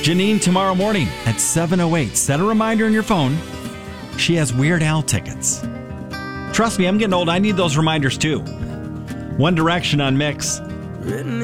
Janine tomorrow morning at 7:08. Set a reminder on your phone. She has Weird Al tickets. Trust me, I'm getting old. I need those reminders too. One Direction on Mix.